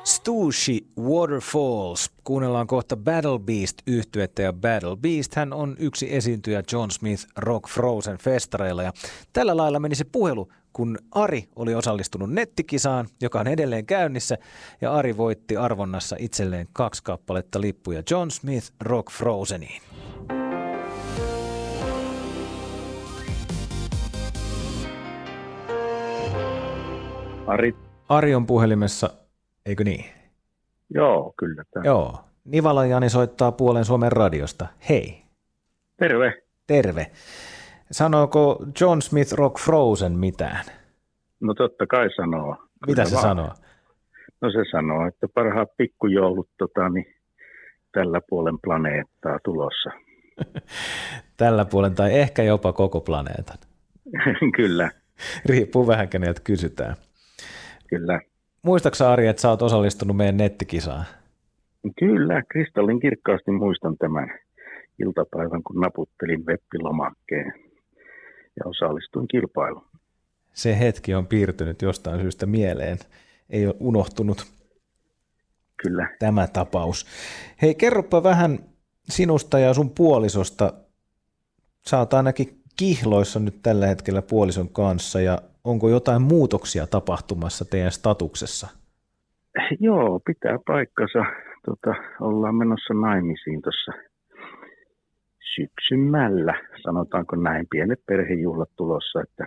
Stooge Waterfalls. Kuunnellaan kohta Battle Beast-yhtyettä, ja Battle Beast hän on yksi esiintyjä John Smith Rock Frozen festareilla. Ja tällä lailla meni se puhelu, kun Ari oli osallistunut nettikisaan, joka on edelleen käynnissä, ja Ari voitti arvonnassa itselleen 2 kappaletta lippuja John Smith Rock Frozeniin. Ari on puhelimessa, eikö niin? Joo, kyllä. Joo. Nivala Jani soittaa Puolen Suomen radiosta. Hei. Terve. Terve. Sanooko John Smith Rock Frozen mitään? No totta kai sanoo. Mitä se sanoo? No se sanoo, että parhaat pikkujoulut tällä puolen planeettaa tulossa. Tällä puolen tai ehkä jopa koko planeetan. Kyllä. Riippuu vähän keneltä kysytään. Kyllä. Muistaaksä Ari, että sä oot osallistunut meidän nettikisaan? Kyllä, kristallin kirkkaasti muistan tämän iltapäivän, kun naputtelin web-lomakkeen ja osallistuin kilpailuun. Se hetki on piirtynyt jostain syystä mieleen. Ei ole unohtunut. Kyllä. Tämä tapaus. Hei, kerropa vähän sinusta ja sun puolisosta. Sä oot ainakin kihloissa nyt tällä hetkellä puolison kanssa, ja onko jotain muutoksia tapahtumassa teidän statuksessa? Joo, pitää paikkansa. Ollaan menossa naimisiin tuossa syksymällä, sanotaanko näin, pienet perhejuhlat tulossa, että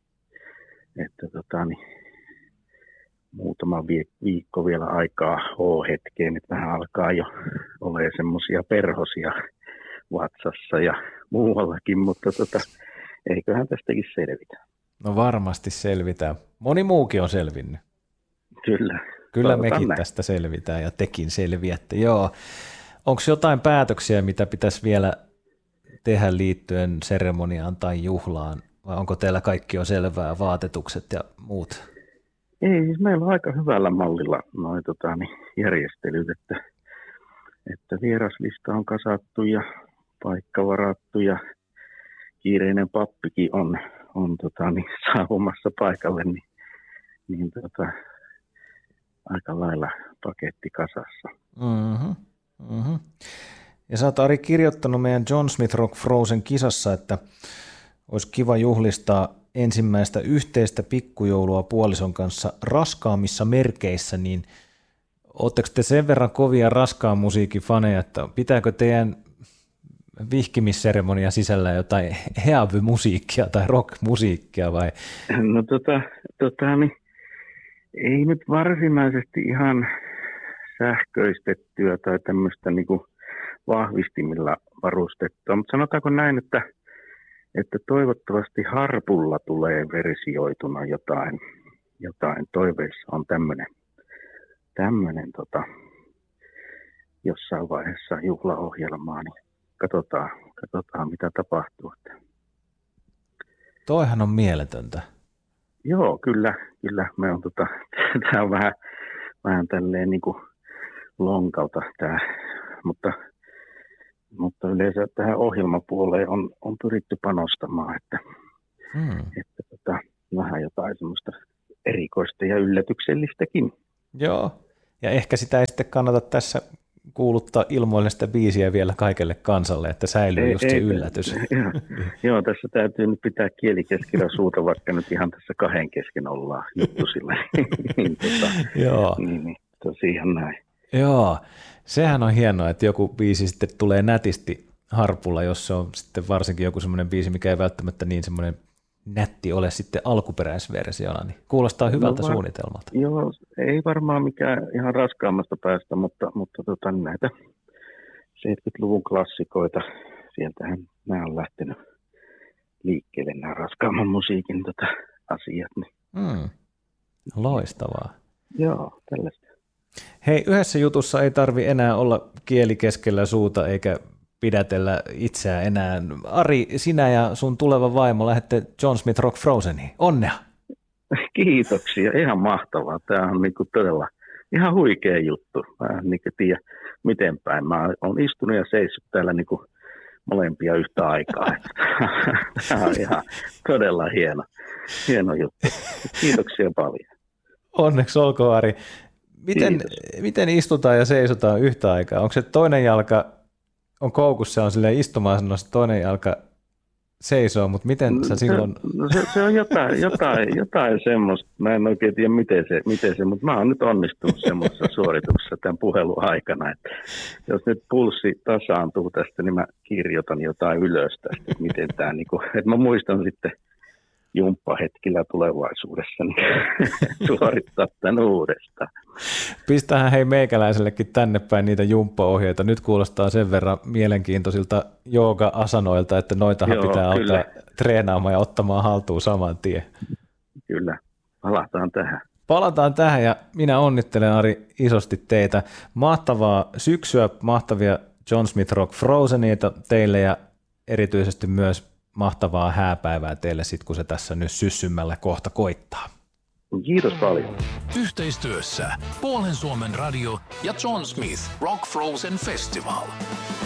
muutama viikko vielä aikaa hetkeen, että vähän alkaa jo olemaan semmoisia perhosia WhatsAppissa ja muuallakin, mutta eiköhän tästäkin selvitä. No varmasti selvitään. Moni muukin on selvinnyt. Kyllä mekin tästä selvitään ja tekin selviätte. Joo. Onko jotain päätöksiä, mitä pitäisi vielä tehdä liittyen seremoniaan tai juhlaan, vai onko teillä kaikki jo selvää, vaatetukset ja muut? Ei, siis meillä on aika hyvällä mallilla noi järjestelyt, että vieraslista on kasattu ja paikka varattu ja kiireinen pappikin on saapumassa paikalle, niin aika lailla paketti kasassa. Mm-hmm. Mm-hmm. Ja sä oot, Ari, kirjoittanut meidän John Smith Rock Frozen kisassa, että olisi kiva juhlistaa ensimmäistä yhteistä pikkujoulua puolison kanssa raskaammissa merkeissä, niin ootteko te sen verran kovia raskaan musiikin faneja, että pitääkö teidän vihkimisseremonia sisällä jotain heavy-musiikkia tai rock-musiikkia vai? No ei nyt varsinaisesti ihan sähköistettyä tai tämmöistä niinku vahvistimilla varustettua, mutta sanotaanko näin, että toivottavasti harpulla tulee versioituna jotain toiveissa on tämmöinen jossain vaiheessa juhlaohjelmaa, niin katsotaan mitä tapahtuu. Toihan on mieletöntä. Joo, kyllä me on tää on vähän tälleen niinku lonkalta tää, mutta yleensä tähän ohjelmapuoleen on pyritty panostamaan, että vähän jotain semmoista erikoista ja yllätyksellistäkin. Joo, ja ehkä sitä ei sitten kannata tässä kuuluttaa ilmoille sitä biisiä vielä kaikelle kansalle, että säilyy just se yllätys. Joo, tässä täytyy nyt pitää kieli keskellä suuta, vaikka nyt ihan tässä 2 kesken ollaan juttu sillä. niin, tosiaan näin. Joo, sehän on hienoa, että joku biisi sitten tulee nätisti harpulla, jos se on sitten varsinkin joku semmoinen biisi, mikä ei välttämättä niin semmoinen nätti ole sitten alkuperäisversiona, niin kuulostaa hyvältä suunnitelmalta. Joo, ei varmaan mikään ihan raskaammasta päästä, mutta näitä 70-luvun klassikoita, sieltähän nämä on lähtenyt liikkeelle, nämä raskaamman musiikin asiat. Niin. Loistavaa. Joo, tällaista. Hei, yhdessä jutussa ei tarvi enää olla kieli keskellä suuta eikä pidätellä itseään enää. Ari, sinä ja sun tuleva vaimo lähdette John Smith Rock Frozeniin. Onnea! Kiitoksia, ihan mahtavaa. Tämä on niinku todella ihan huikea juttu. Mä en tiedä miten päin. Mä oon istunut ja seissyt täällä niinku molempia yhtä aikaa. Tämä on ihan todella hieno juttu. Kiitoksia paljon. Onneksi olkoon, Ari. Miten istutaan ja seisotaan yhtä aikaa? Onko se toinen jalka on koukussa, on silleen istumaan-asennossa, toinen jalka seisoo, mutta miten sä silloin... Se on jotain semmoista, mä en oikein tiedä miten se, mutta mä oon nyt onnistunut semmoisessa suorituksessa tämän puhelun aikana, että jos nyt pulssi tasaantuu tästä, niin mä kirjoitan jotain ylös tästä, että miten tämä, että mä muistan sitten jumppahetkillä tulevaisuudessa niin suorittaa tämän uudestaan. Pistähän hei meikäläisellekin tänne päin niitä jumppaohjeita. Nyt kuulostaa sen verran mielenkiintoisilta jooga-asanoilta, että noitahan pitää alkaa treenaamaan ja ottamaan haltuun saman tien. Kyllä, palataan tähän ja minä onnittelen Ari isosti teitä. Mahtavaa syksyä, mahtavia John Smith Rock Frozenia teille ja erityisesti myös mahtavaa hääpäivää teille sitten, kun se tässä nyt syssymmällä kohta koittaa. Kiitos paljon. Yhteistyössä Puolen Suomen radio ja John Smith Rock Frozen Festival.